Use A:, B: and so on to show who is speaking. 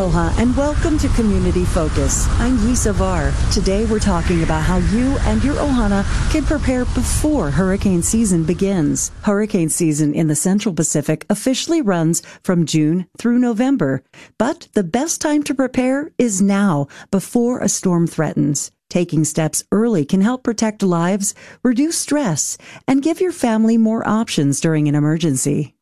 A: Aloha and welcome to Community Focus. I'm Yisa Var. Today we're talking about how you and your ohana can prepare before hurricane season begins. Hurricane season in the Central Pacific officially runs from June through November, but the best time to prepare is now, before a storm threatens. Taking steps early can help protect lives, reduce stress, and give your family more options during an emergency.